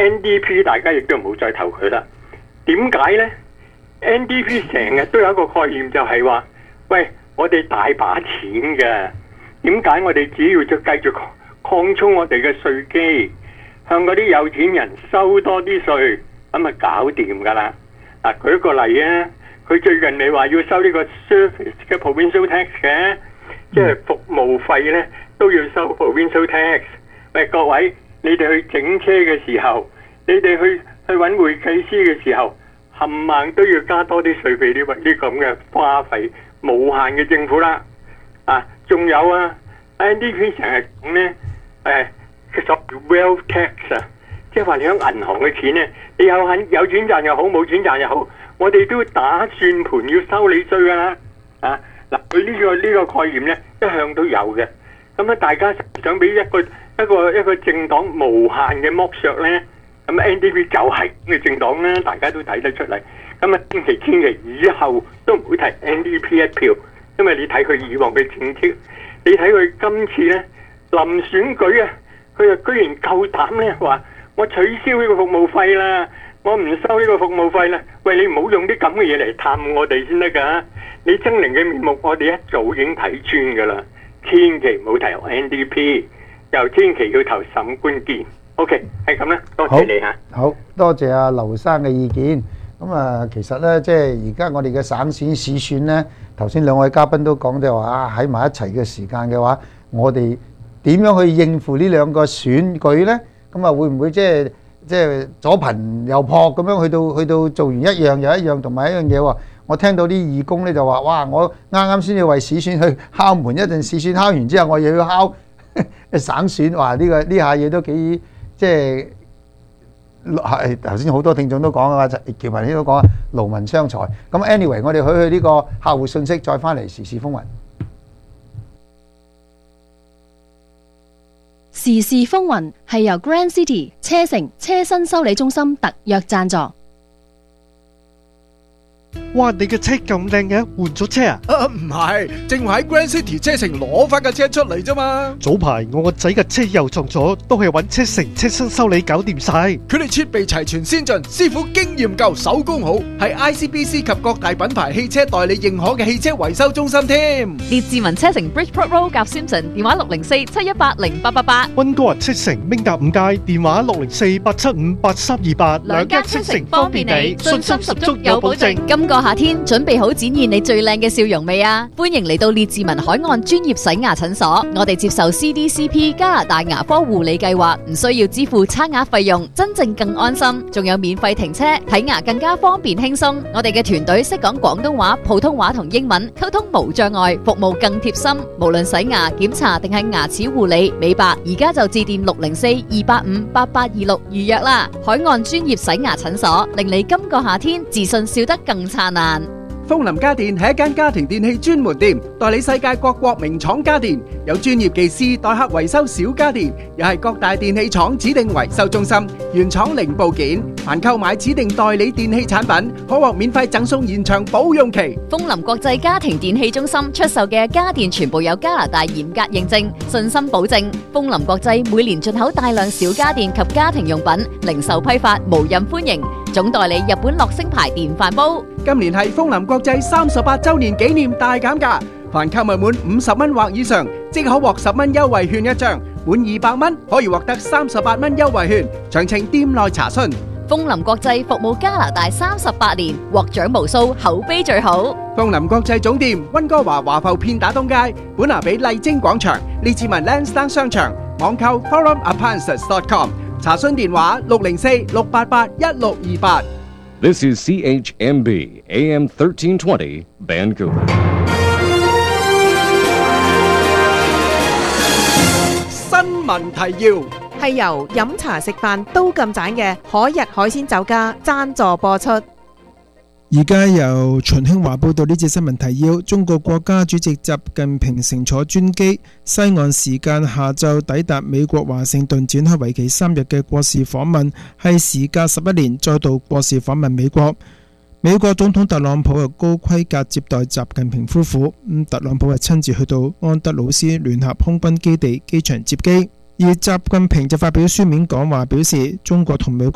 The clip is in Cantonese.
NDP 大家亦都唔好再投佢啦。點解呢？ NDP 成日都有一個概念，就係話，喂，我哋大把錢嘅，點解我哋只要就繼續擴充我哋嘅稅基，向嗰啲有錢人收多啲稅，咁咪搞掂噶啦？嗱，舉個例啊，佢最近你話要收呢個 service 嘅 provincial tax 嘅，即係服務費呢都要收 provincial tax。喂，各位，你哋去整車嘅時候，你哋去揾會計師嘅時候，冚唪都要加多啲稅俾啲咁嘅花費無限嘅政府啦。啊，仲有啊 ，NDP 成日講呢，叫做 wealth tax 啊，即係話你喺銀行嘅錢呢，你有錢賺又好，冇錢賺又好，我哋都打算盤要收你稅噶啦。啊，嗱，佢呢個概念呢，一向都有嘅。咁啊，大家想俾一個政黨無限嘅剝削呢？咁 NDP 就係咁嘅政黨啦，大家都睇得出嚟。咁啊，千祈以後都唔會提 NDP 一票，因為你睇佢以往嘅政績，你睇佢今次呢臨選舉啊，佢又居然夠膽呢話我取消呢個服務費啦，我唔收呢個服務費啦。喂，你唔好用啲咁嘅嘢嚟探我哋先得㗎。你猙獰嘅面目，我哋一早已經睇穿㗎啦。千祈唔好提 NDP， 又千祈要投沈冠健。OK， 係咁啦，多謝你嚇。 好多謝阿劉生嘅意見。咁啊，其實咧，即係而家我哋嘅省選市選咧，頭先兩位嘉賓都講就話啊，喺埋一齊嘅時間嘅話，我哋點樣去應付呢兩個選舉咧？咁啊，會唔會即係左貧右撲咁樣去到做完一樣又一樣，同埋一樣嘢喎？我聽到啲義工咧就話：哇！我啱啱先至為市選去敲門，一陣市選敲完之後，我又要敲省選。哇！呢下嘢都幾〜即係頭先好多聽眾都講啊，喬文先都講啊，勞民傷財。咁 anyway， 我哋去呢個客戶信息，再翻嚟時事風雲。 時事風雲係由 Grand City 車城車身修理中心特約贊助。 哇！你嘅車咁靚嘅，換咗車啊？ 唔係，正話喺 Grand City 車城攞翻架車出嚟啫嘛。 早排我個仔嘅車又撞咗，都係揾車城車身修理搞掂晒。 佢哋設備齊全先進，師傅經驗夠，手工好，係 ICBC 及各大品牌汽車代理認可嘅汽車維修中心添。 列治文車城 Bridgeport Road 夾 Simpson， 電話604-718-0888。 溫哥華車城明達5街，電話604-875-8328。 兩間車城方便你，信心十足有保證。今個夏天準備好展現你最靚嘅笑容未啊？歡迎嚟到列治文海岸專業洗牙診所，我哋接受 CDCP 加拿大牙科護理計劃，唔需要支付差額費用，真正更安心，仲有免費停車，睇牙更加方便輕鬆。我哋嘅團隊識講廣東話、普通話同英文，溝通無障礙，服務更貼心。無論洗牙、檢查定係牙齒護理、美白，而家就致電604-285-8826預約啦。海岸專業洗牙診所，令你今個夏天自信笑得更燦爛。 風林家電係一間家庭電器專門店，代理世界各國名廠家電，有專業技師代客維修小家電，又係各大電器廠指定維修中心，原廠零部件，凡購買指定代理電器產品，可獲免費贈送延長保用期。 風林國際家庭電器中心出售嘅家電全部有加拿大嚴格認證，信心保證。風林國際每年進口大量小家電及家庭用品，零售批發無任歡迎。總代理日本樂聲牌電飯煲。 今年係風林國際38周年紀念大減價，凡購物滿50蚊或以上，即可獲10蚊優惠券一張，滿200蚊可以獲得38蚊優惠券。詳情店內查詢。 風林國際服務加拿大38年，獲獎無數，口碑最好。 風林國際總店溫哥華華埠片打東街，本拿比麗晶廣場，列治文 Lansdowne 商場，網購 forumappliances.com。查詢電話604-688-1628。 This is CHMB AM 1320 Vancouver。 新聞提要係由飲茶食飯都咁盞嘅海逸海鮮酒家贊助播出。 而家由秦興華報道呢節新聞提要：中國國家主席習近平乘坐專機，西岸時間下晝抵達美國華盛頓，展開為期3日嘅國事訪問，係時隔11年再度國事訪問美國。美國總統特朗普又高規格接待習近平夫婦，特朗普係親自去到安德魯斯聯合空軍基地機場接機，而習近平就發表書面講話，表示中國同美國